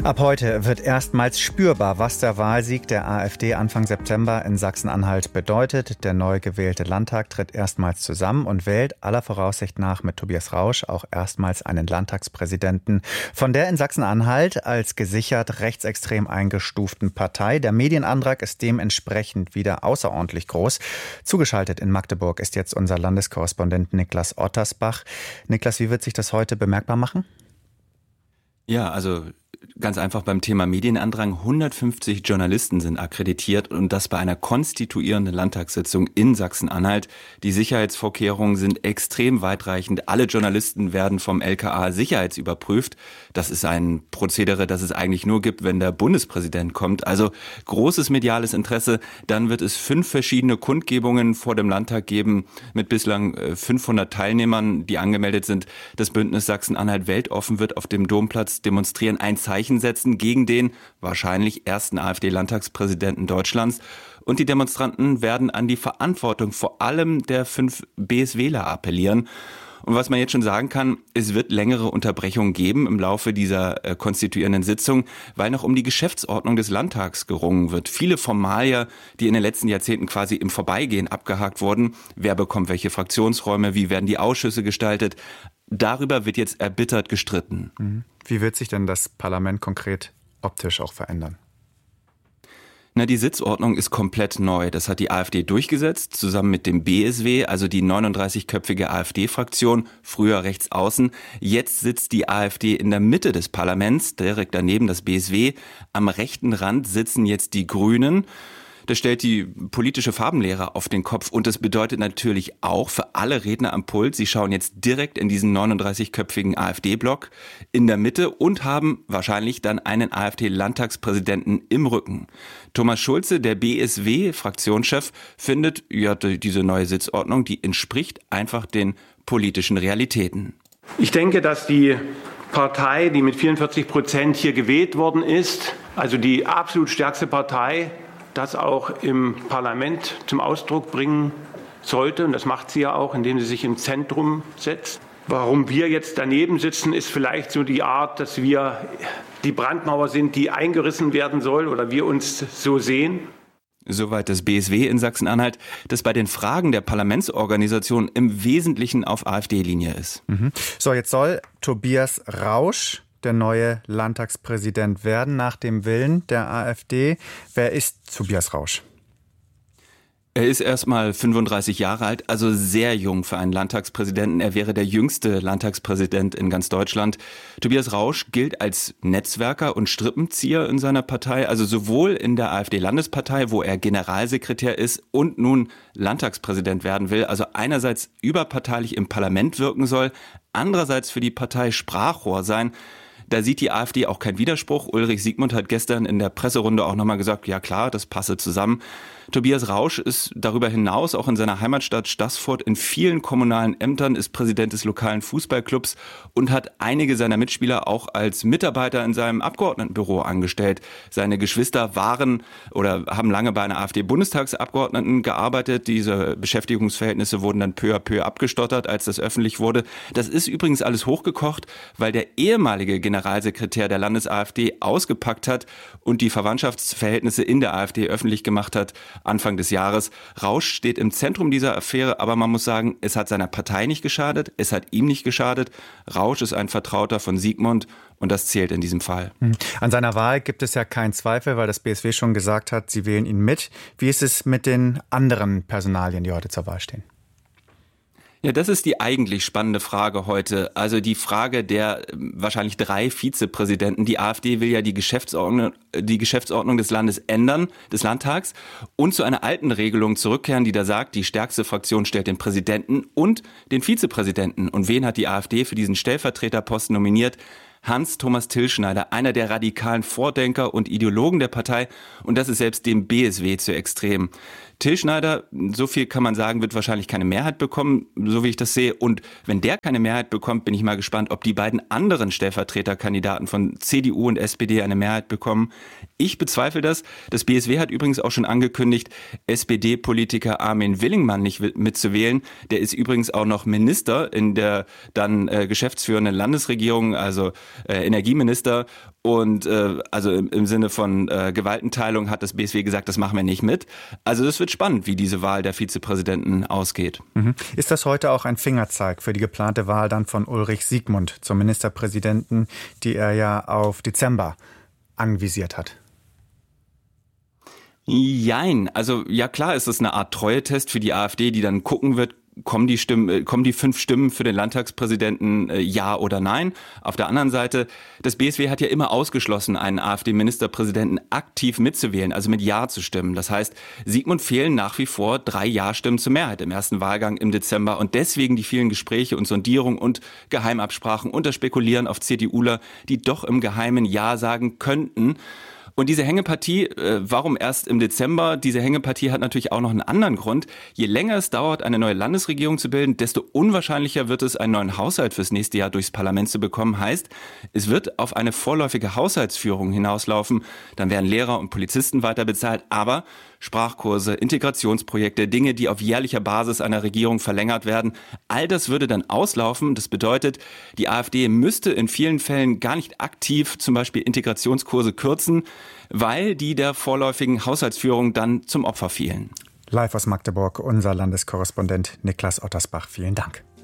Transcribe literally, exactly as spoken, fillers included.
Ab heute wird erstmals spürbar, was der Wahlsieg der AfD Anfang September in Sachsen-Anhalt bedeutet. Der neu gewählte Landtag tritt erstmals zusammen und wählt aller Voraussicht nach mit Tobias Rausch auch erstmals einen Landtagspräsidenten von der in Sachsen-Anhalt als gesichert rechtsextrem eingestuften Partei. Der Medienandrang ist dementsprechend wieder außerordentlich groß. Zugeschaltet in Magdeburg ist jetzt unser Landeskorrespondent Niklas Ottersbach. Niklas, wie wird sich das heute bemerkbar machen? Ja, also ganz einfach beim Thema Medienandrang. hundertfünfzig Journalisten sind akkreditiert und das bei einer konstituierenden Landtagssitzung in Sachsen-Anhalt. Die Sicherheitsvorkehrungen sind extrem weitreichend. Alle Journalisten werden vom L K A sicherheitsüberprüft. Das ist ein Prozedere, das es eigentlich nur gibt, wenn der Bundespräsident kommt. Also großes mediales Interesse. Dann wird es fünf verschiedene Kundgebungen vor dem Landtag geben mit bislang fünfhundert Teilnehmern, die angemeldet sind. Das Bündnis Sachsen-Anhalt weltoffen wird auf dem Domplatz demonstrieren, ein Zeichen setzen gegen den wahrscheinlich ersten AfD-Landtagspräsidenten Deutschlands. Und die Demonstranten werden an die Verantwortung vor allem der fünf BSWler appellieren. Und was man jetzt schon sagen kann, es wird längere Unterbrechungen geben im Laufe dieser äh, konstituierenden Sitzung, weil noch um die Geschäftsordnung des Landtags gerungen wird. Viele Formalien, die in den letzten Jahrzehnten quasi im Vorbeigehen abgehakt wurden. Wer bekommt welche Fraktionsräume? Wie werden die Ausschüsse gestaltet? Darüber wird jetzt erbittert gestritten. Wie wird sich denn das Parlament konkret optisch auch verändern? Na, die Sitzordnung ist komplett neu. Das hat die AfD durchgesetzt, zusammen mit dem B S W, also die neununddreißigköpfige AfD-Fraktion, früher rechts außen. Jetzt sitzt die AfD in der Mitte des Parlaments, direkt daneben das B S W. Am rechten Rand sitzen jetzt die Grünen. Das stellt die politische Farbenlehre auf den Kopf und das bedeutet natürlich auch für alle Redner am Pult, sie schauen jetzt direkt in diesen neununddreißigköpfigen AfD-Block in der Mitte und haben wahrscheinlich dann einen AfD-Landtagspräsidenten im Rücken. Thomas Schulze, der B S W-Fraktionschef, findet, ja, diese neue Sitzordnung, die entspricht einfach den politischen Realitäten. Ich denke, dass die Partei, die mit vierundvierzig Prozent hier gewählt worden ist, also die absolut stärkste Partei, das auch im Parlament zum Ausdruck bringen sollte. Und das macht sie ja auch, indem sie sich im Zentrum setzt. Warum wir jetzt daneben sitzen, ist vielleicht so die Art, dass wir die Brandmauer sind, die eingerissen werden soll oder wir uns so sehen. Soweit das B S W in Sachsen-Anhalt, das bei den Fragen der Parlamentsorganisation im Wesentlichen auf AfD-Linie ist. Mhm. So, jetzt soll Tobias Rausch der neue Landtagspräsident werden, nach dem Willen der AfD. Wer ist Tobias Rausch? Er ist erstmal fünfunddreißig Jahre alt, also sehr jung für einen Landtagspräsidenten. Er wäre der jüngste Landtagspräsident in ganz Deutschland. Tobias Rausch gilt als Netzwerker und Strippenzieher in seiner Partei, also sowohl in der AfD-Landespartei, wo er Generalsekretär ist und nun Landtagspräsident werden will, also einerseits überparteilich im Parlament wirken soll, andererseits für die Partei Sprachrohr sein. Da sieht die AfD auch keinen Widerspruch. Ulrich Siegmund hat gestern in der Presserunde auch nochmal gesagt, ja klar, das passe zusammen. Tobias Rausch ist darüber hinaus auch in seiner Heimatstadt Staßfurt in vielen kommunalen Ämtern, ist Präsident des lokalen Fußballclubs und hat einige seiner Mitspieler auch als Mitarbeiter in seinem Abgeordnetenbüro angestellt. Seine Geschwister waren oder haben lange bei einer AfD-Bundestagsabgeordneten gearbeitet. Diese Beschäftigungsverhältnisse wurden dann peu à peu abgestottert, als das öffentlich wurde. Das ist übrigens alles hochgekocht, weil der ehemalige Generalsekretär der Landes-AfD ausgepackt hat und die Verwandtschaftsverhältnisse in der AfD öffentlich gemacht hat. Anfang des Jahres. Rausch steht im Zentrum dieser Affäre, aber man muss sagen, es hat seiner Partei nicht geschadet, es hat ihm nicht geschadet. Rausch ist ein Vertrauter von Siegmund und das zählt in diesem Fall. An seiner Wahl gibt es ja keinen Zweifel, weil das B S W schon gesagt hat, sie wählen ihn mit. Wie ist es mit den anderen Personalien, die heute zur Wahl stehen? Ja, das ist die eigentlich spannende Frage heute. Also die Frage der wahrscheinlich drei Vizepräsidenten. Die AfD will ja die Geschäftsordnung, die Geschäftsordnung des Landes ändern, des Landtags, und zu einer alten Regelung zurückkehren, die da sagt, die stärkste Fraktion stellt den Präsidenten und den Vizepräsidenten. Und wen hat die AfD für diesen Stellvertreterposten nominiert? Hans-Thomas Tilschneider, einer der radikalen Vordenker und Ideologen der Partei. Und das ist selbst dem B S W zu extrem. Tilschneider, so viel kann man sagen, wird wahrscheinlich keine Mehrheit bekommen, so wie ich das sehe. Und wenn der keine Mehrheit bekommt, bin ich mal gespannt, ob die beiden anderen Stellvertreterkandidaten von C D U und S P D eine Mehrheit bekommen. Ich bezweifle das. Das B S W hat übrigens auch schon angekündigt, S P D-Politiker Armin Willingmann nicht mitzuwählen. Der ist übrigens auch noch Minister in der dann äh, geschäftsführenden Landesregierung, also äh, Energieminister. Und äh, also im, im Sinne von äh, Gewaltenteilung hat das B S W gesagt, das machen wir nicht mit. Also es wird spannend, wie diese Wahl der Vizepräsidenten ausgeht. Mhm. Ist das heute auch ein Fingerzeig für die geplante Wahl dann von Ulrich Siegmund zum Ministerpräsidenten, die er ja auf Dezember anvisiert hat? Jein. Also ja klar ist es eine Art Treuetest für die AfD, die dann gucken wird, kommen die Stimmen, kommen die fünf Stimmen für den Landtagspräsidenten, äh, ja oder nein? Auf der anderen Seite, das B S W hat ja immer ausgeschlossen, einen AfD-Ministerpräsidenten aktiv mitzuwählen, also mit Ja zu stimmen. Das heißt, Siegmund fehlen nach wie vor drei Ja-Stimmen zur Mehrheit im ersten Wahlgang im Dezember und deswegen die vielen Gespräche und Sondierungen und Geheimabsprachen und das Spekulieren auf CDUler, die doch im Geheimen Ja sagen könnten. Und diese Hängepartie, äh, warum erst im Dezember? Diese Hängepartie hat natürlich auch noch einen anderen Grund. Je länger es dauert, eine neue Landesregierung zu bilden, desto unwahrscheinlicher wird es, einen neuen Haushalt fürs nächste Jahr durchs Parlament zu bekommen. Heißt, es wird auf eine vorläufige Haushaltsführung hinauslaufen. Dann werden Lehrer und Polizisten weiter bezahlt, aber Sprachkurse, Integrationsprojekte, Dinge, die auf jährlicher Basis einer Regierung verlängert werden, all das würde dann auslaufen. Das bedeutet, die AfD müsste in vielen Fällen gar nicht aktiv zum Beispiel Integrationskurse kürzen, weil die der vorläufigen Haushaltsführung dann zum Opfer fielen. Live aus Magdeburg, unser Landeskorrespondent Niklas Ottersbach. Vielen Dank.